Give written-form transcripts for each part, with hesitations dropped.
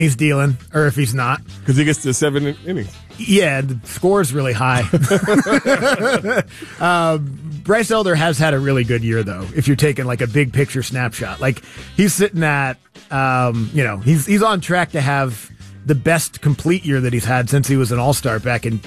he's dealing or if he's not. Because he gets to 7 innings. Yeah, the score's really high. Bryce Elder has had a really good year, though, if you're taking like a big picture snapshot. Like, he's sitting at, he's on track to have the best complete year that he's had since he was an All-Star back in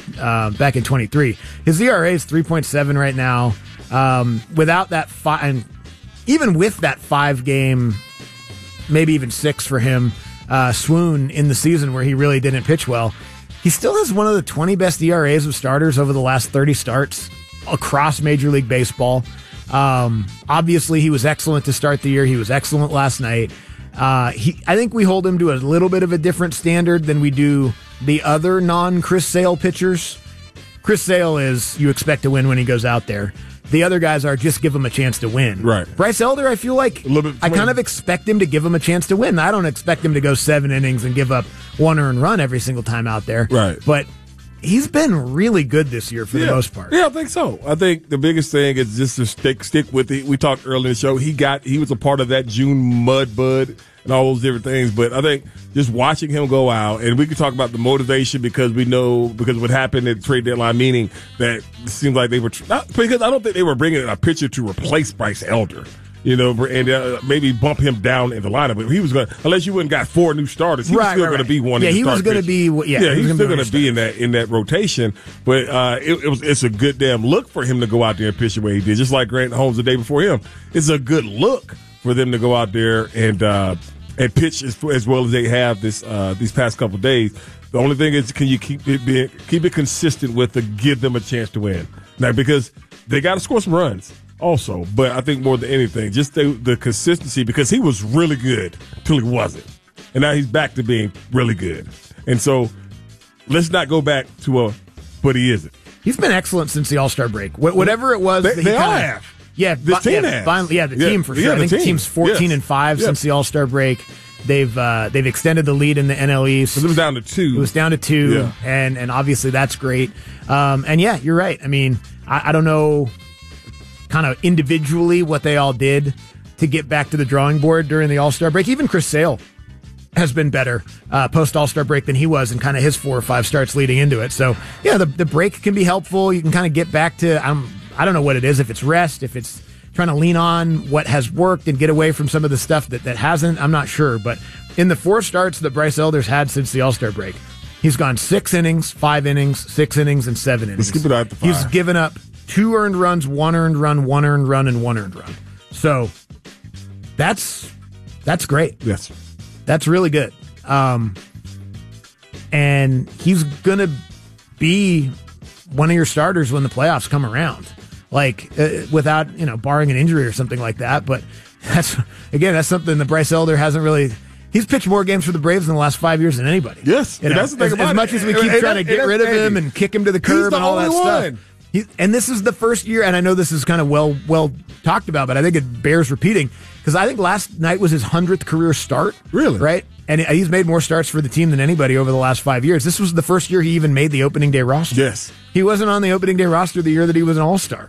23. His ERA is 3.7 right now. Without that and even with that 5-game, maybe even 6 for him, swoon in the season where he really didn't pitch well, he still has one of the 20 best ERAs of starters over the last 30 starts across Major League Baseball. Obviously, he was excellent to start the year. He was excellent last night. I think we hold him to a little bit of a different standard than we do the other non-Chris Sale pitchers. Chris Sale is you expect to win when he goes out there. The other guys are just give him a chance to win. Right. Bryce Elder, I feel like I kind of expect him to give him a chance to win. I don't expect him to go 7 innings and give up 1 earned run every single time out there. Right. But he's been really good this year for the most part. Yeah, I think so. I think the biggest thing is just to stick with it. We talked earlier in the show. He was a part of that June mud bud and all those different things. But I think just watching him go out, and we can talk about the motivation because what happened at the trade deadline, meaning that it seemed like they were because I don't think they were bringing a pitcher to replace Bryce Elder. And maybe bump him down in the lineup. But he was going to, unless you wouldn't got 4 new starters, he was still going to be one. Yeah, he was going to be. Yeah, he's still going to be in that rotation. But it's a good damn look for him to go out there and pitch the way he did. Just like Grant Holmes the day before him, it's a good look for them to go out there and pitch as well as they have these past couple of days. The only thing is, can you keep it consistent with to give them a chance to win? Now, because they got to score some runs. Also, but I think more than anything, just the consistency, because he was really good till he wasn't. And now he's back to being really good. And so let's not go back to but he isn't. He's been excellent since the All-Star break. Whatever it was. They all have. Yeah, the team has. The team for sure. I think the team's 14-5 since the All-Star break. They've extended the lead in the NL East. It was down to 2. It was down to 2, and obviously that's great. And yeah, you're right. I mean, I don't know kind of individually what they all did to get back to the drawing board during the All-Star break. Even Chris Sale has been better post-All-Star break than he was in kind of his 4 or 5 starts leading into it. So, yeah, the break can be helpful. You can kind of get back to, I don't know what it is, if it's rest, if it's trying to lean on what has worked and get away from some of the stuff that hasn't. I'm not sure. But in the 4 starts that Bryce Elder's had since the All-Star break, he's gone 6 innings, 5 innings, 6 innings, and 7 innings. Let's keep it out the fire. He's given up 2 earned runs, 1 earned run, 1 earned run, and 1 earned run. So that's great. Yes. That's really good. And he's going to be one of your starters when the playoffs come around. Like, without, barring an injury or something like that. But that's something that Bryce Elder hasn't really. He's pitched more games for the Braves in the last 5 years than anybody. Yes. That's the thing about it. As much as we keep trying to get rid of him and kick him to the curb and all that stuff. And this is the first year, and I know this is kind of well talked about, but I think it bears repeating, because I think last night was his 100th career start. Really? Right? And he's made more starts for the team than anybody over the last 5 years. This was the first year he even made the opening day roster. Yes. He wasn't on the opening day roster the year that he was an All-Star.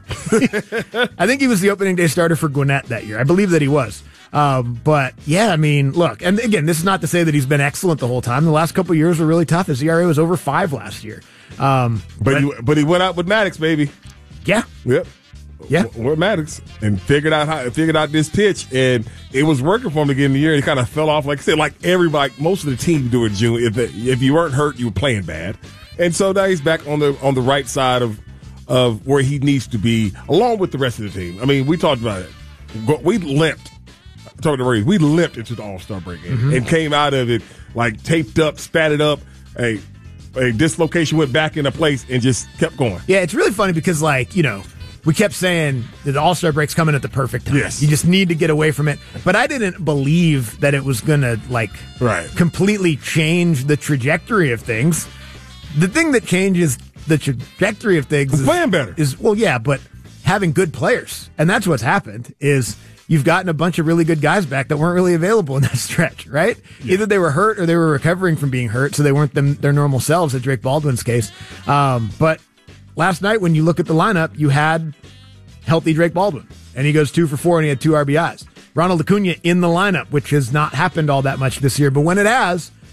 I think he was the opening day starter for Gwinnett that year. I believe that he was. But, yeah, I mean, look, and again, this is not to say that he's been excellent the whole time. The last couple of years were really tough. His ERA was over 5 last year. But he went out with Maddox, baby. Yeah. Yep. Yeah. With Maddox, and figured out this pitch, and it was working for him to get in the year. He kind of fell off, like I said, like everybody, most of the team do in June. If you weren't hurt, you were playing bad, and so now he's back on the right side of where he needs to be, along with the rest of the team. I mean, we talked about it. We limped. Talking to Ray, we limped into the All-Star break and came out of it like taped up, spatted up. A dislocation went back into place and just kept going. Yeah, it's really funny because, we kept saying that the All-Star break's coming at the perfect time. Yes. You just need to get away from it. But I didn't believe that it was going to, completely change the trajectory of things. The thing that changes the trajectory of things is playing better. But having good players. And that's what's happened is you've gotten a bunch of really good guys back that weren't really available in that stretch, right? Yeah. Either they were hurt or they were recovering from being hurt, so they weren't their normal selves in Drake Baldwin's case. But last night, when you look at the lineup, you had healthy Drake Baldwin, and he goes 2 for 4, and he had 2 RBIs. Ronald Acuna in the lineup, which has not happened all that much this year, but when it has,